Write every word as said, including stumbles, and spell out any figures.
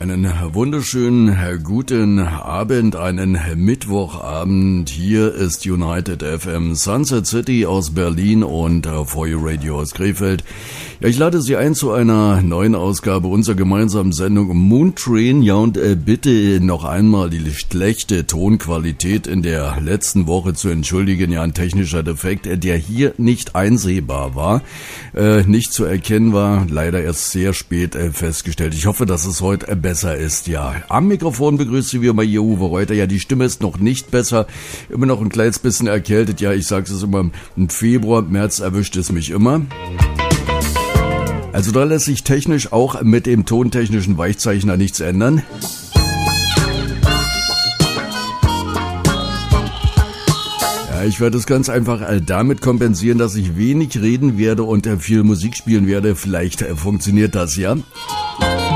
Einen wunderschönen guten Abend, einen Mittwochabend. Hier ist United F M Sunset City aus Berlin und For You Radio aus Krefeld. Ja, ich lade Sie ein zu einer neuen Ausgabe unserer gemeinsamen Sendung Moon Train. Ja, und äh, bitte noch einmal die schlechte Tonqualität in der letzten Woche zu entschuldigen. Ja, ein technischer Defekt, der hier nicht einsehbar war, äh, nicht zu erkennen war, leider erst sehr spät äh, festgestellt. Ich hoffe, dass es heute äh, besser ist. Ja, am Mikrofon begrüßt Sie wie immer hier Uwe Reuter. Ja, die Stimme ist noch nicht besser, immer noch ein kleines bisschen erkältet. Ja, ich sage es immer, im Februar, März erwischt es mich immer. Also da lässt sich technisch auch mit dem tontechnischen Weichzeichner nichts ändern. Ja, ich werde es ganz einfach damit kompensieren, dass ich wenig reden werde und viel Musik spielen werde. Vielleicht funktioniert das ja.